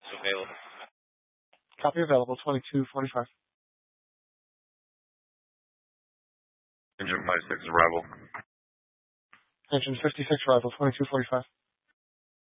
available. Copy available, 2245. Engine 56 arrival. Engine 56 arrival, 2245.